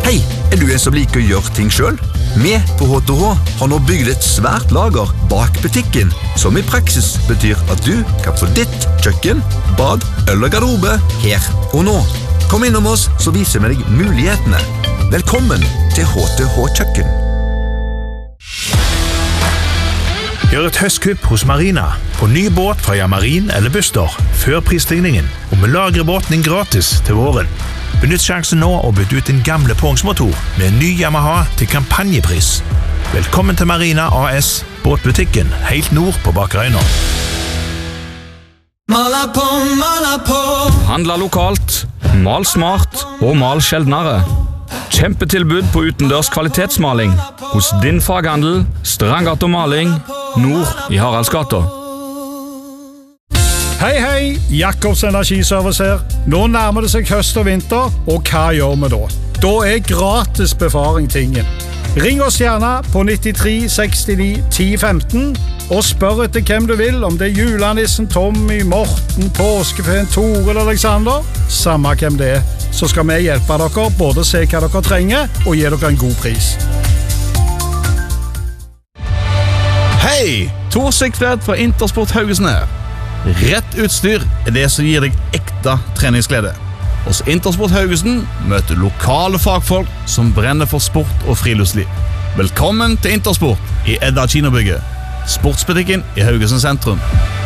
Hei, du en som liker å gjøre ting selv? Vi på HTH har nå bygd et svært lager bak butikken, som i praksis betyr at du kan få ditt kjøkken, bad eller garderobe her og nå. Kom innom oss, så viser vi deg mulighetene. Velkommen til HTH Kjøkken. Gjør et høstkupp hos Marina på ny båt fra Yamarin eller Buster før prisstigningen, og vi lagrer båten din gratis til våren. Benytt sjansen nå og bytt ut din gamle påhengsmotor med en ny Yamaha til kampanjepris. Velkommen til Marina AS, båtbutikken helt nord på Bakrøyna. Handla lokalt, mal smart og mal sjeldnere. Kjempetilbud på utendørs kvalitetsmaling hos din faghandel Strandgata Maling, nord i Haraldsgata. Hei, Jakobs Energiservice her. Nå nærmer det seg høst og vinter, og hva gjør vi da? Da gratis befaring tingen. Ring oss gjerne på 93 69 10 15 og spør etter hvem du vil, om det julenissen, Tommy, Morten, Påskefeen, Tore eller Alexander. Samme hvem det så skal vi hjelpe dere, både se hva dere trenger og gi dere en god pris. Hei, Tor Sigtvedt fra Intersport Haugesund her. Rett utstyr det som gir deg ekte treningsglede. Hos Intersport Haugesund møter du lokale fagfolk som brenner for sport og friluftsliv. Velkommen til Intersport i Edda Kinobygget, sportsbutikken i Haugesund sentrum.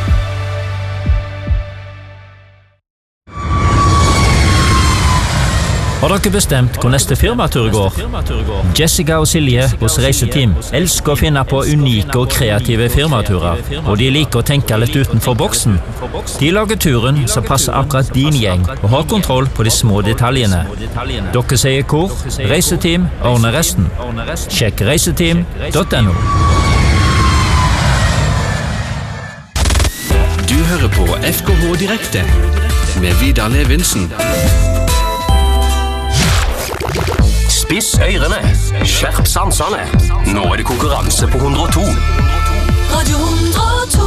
Har dere bestemt hvor neste firmatur går? Jessica og Silje hos Reiseteam elsker å finne på unike og kreative firmaturer, og de liker å tenke litt utenfor boksen. De lager turen som passer akkurat din gjeng, og har kontroll på de små detaljene. Dere sier hvor? Reiseteam ordner resten. Sjekk reiseteam.no. Du hører på FKH Direkte med Vidar Levinsen. Spiss ørene, skjerp sansene. Nå det konkurranse på 102. Radio 102.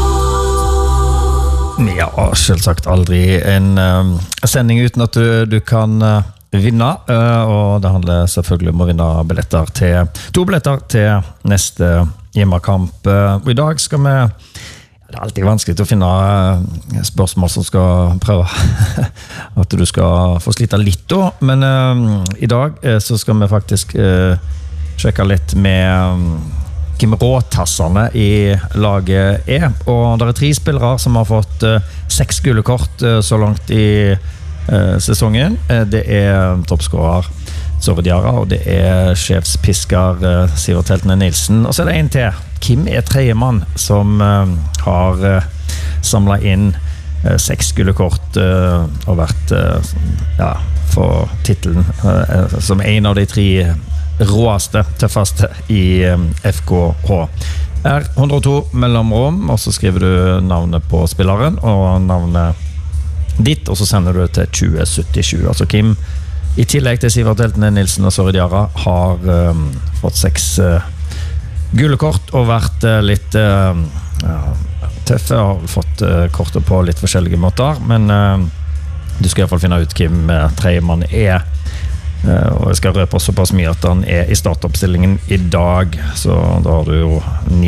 Vi har selvsagt aldri en sending uten at du kan vinne, og det handler selvfølgelig om å vinne to billetter til neste hjemmekamp. Og i dag skal vi Det alltid vanskelig å finne spørsmål som skal prøve at du skal få slite litt da, men i dag så skal vi faktisk sjekke litt med hvem råtassene i laget og det 3 spillere som har fått 6 gule kort så langt i sesongen. Det toppskårer Sove Diarra, og det sjefspisker Sivert Heltene Nilsen, og så det en til. Kim tredjemann som har samlet inn 6 gule kort og vært for titelen som en av de 3 råeste, tøffeste i FKH. 102 mellomrom, og så skriver du navnet på spilleren og navnet ditt, og så sender du til 2077. Altså Kim, i tillegg til Sivert Heltene Nilsen og Sove Diarra, har fått 6 gule kort og vært litt tøffe, har fått kortet på litt forskjellige måter, men du skal i hvert fall finne ut hvem tredjemann og jeg skal røpe såpass mye at han i startoppstillingen i dag, så da har du jo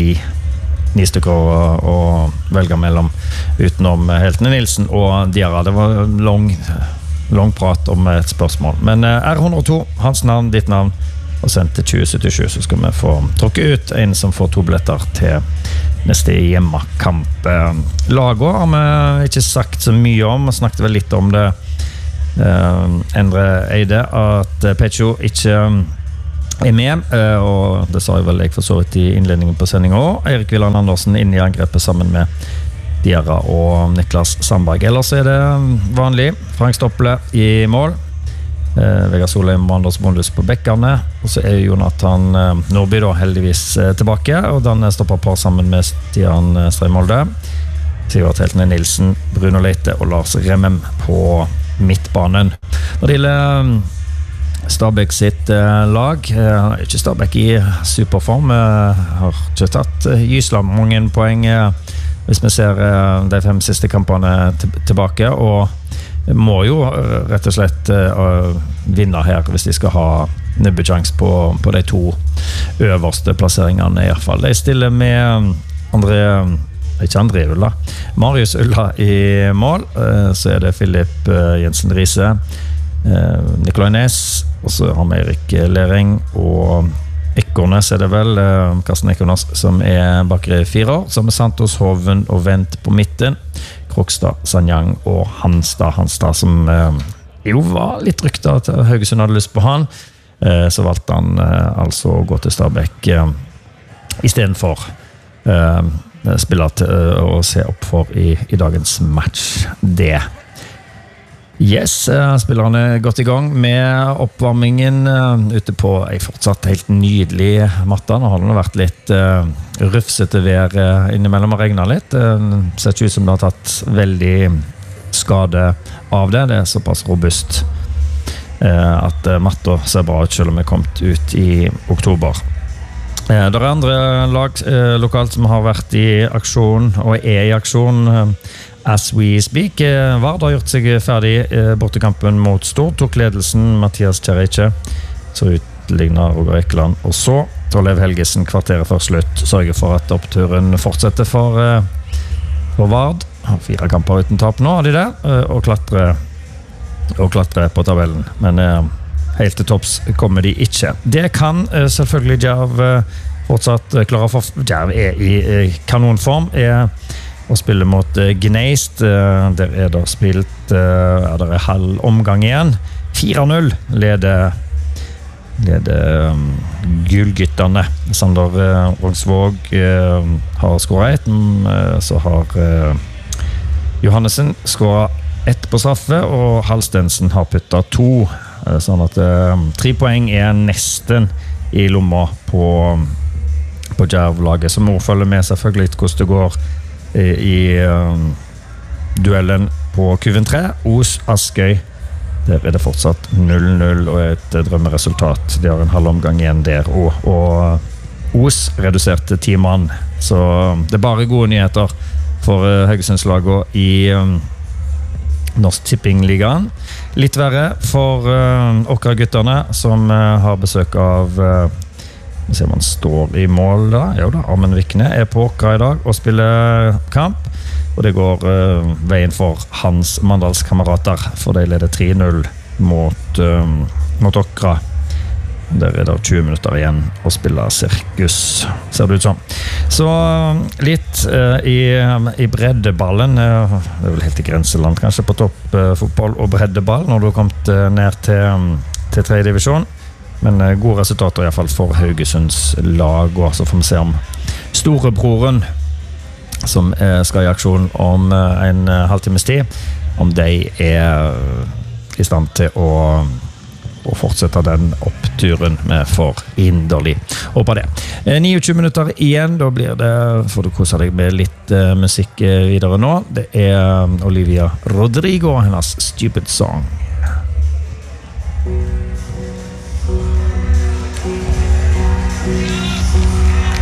9 stykker å velge mellom utenom Heltene Nilsen og Diarra. Det var lang prat om et spørsmål, men R102, hans navn, ditt navn, og sendt til 2077, så skal vi få tråkke ut en som får 2 billetter til neste hjemmekamp. Laget har vi ikke sagt så mye om, vi snakket vel litt om det Endre Eide, at Pecho ikke med, og det sa jeg vel jeg for så vidt i innledningen på sendingen også. Erik Villand Andersen inn i angrepet sammen med Diarra og Niklas Sandberg. Ellers det vanlig, Frank Stopple i mål, Vegard Solheim og Anders Bondhus på bekkene, og så Jonathan Nordby da heldigvis tilbake, og den stopper par sammen med Stian Streimolde, Sivert Heltene Nilsen, Bruno Leite og Lars Remmem på midtbanen. Når det gjelder Stabæk sitt lag, ikke Stabæk i superform, har ikke tatt gysla mange poeng hvis vi ser de 5 siste kampene tilbake, og må jo rett og slett vinne her hvis de skal ha nubbechans på de 2 øverste plasseringene i hvert fall. De stiller med ikke André Ulla, Marius Ulla i mål, så det Filip Jensen Riise, Nikolai Næss, og så har vi Erik Lering, og Ekornes det vel, Karsten Ekornes som bakre 4 år, som Santos, Hoven og Vent på midten, Krokstad, Sanyang og Hanstad som jo var litt ryktet at Haugesund hadde lyst på han, så valgte han altså å gå til Stabæk i stedet for spiller til å se opp for i dagens match det. Yes, spillerne gått i gang med oppvarmingen ute på en fortsatt helt nydelig matta. Nå har det vært litt rufsete vær innimellom og regnet litt. Det ser ikke ut som det har tatt veldig skade av det. Det såpass robust at matta ser bra ut selv om det er kommet ut i oktober. Det andre lag lokalt som har vært i aksjon og i aksjon as we speak. Vard har gjort seg ferdig bortekampen mot Stord, tok ledelsen Mathias Kjerice, så utligner Roger Ekeland, og så Torlev Helgesen kvarteret før slutt sørger for at oppturen fortsetter for Vard. Har 4 kamper uten tap nå, har de det, og klatre på tabellen, men helt til topps kommer de ikke. Det kan selvfølgelig Djerv fortsatt klare for. Djerv i kanonform, å spille mot Gneist. Der det spilt der halv omgang igjen. 4-0 leder gullgytterne. Sander Rongsvåg har skåret 1, så har Johannesen skåret 1 på straffe, og Halstensen har puttet 2, sånn at 3 poeng nesten i lomma på Djerv-laget, som må følge med selvfølgelig hvordan det går i duellen på Kuven 3, Os Askøy. Der det fortsatt 0-0 og et drømmeresultat. De har en halv omgang igjen der, og Os reduserte 10 mann, så det bare gode nyheter for Haugesundslaget i Norsk Tippingligaen. Litt verre for Åkra-gutterne som har besøk av ser man står i mål da. Jo da, Armen Vikne på Åkra i dag og spiller kamp, og det går veien for hans Mandalskamerater, for de leder 3-0 mot Åkra. Der det 20 minutter igjen å spille sirkus, ser det ut som. Så litt i breddeballen, det vel helt i grenseland kanskje på toppfotball og breddeball når du har kommet ned til 3. divisjon, men gode resultater i hvert fall for Haugesunds lag, og så får vi se om storebroren som skal i aksjon om en halvtimes tid, om de i stand til å fortsette den oppturen med for inderlig. Håper det. 29 minutter igjen, da blir det, får du kose deg med litt musikk videre nå. Det Olivia Rodrigo, hennes Stupid Song.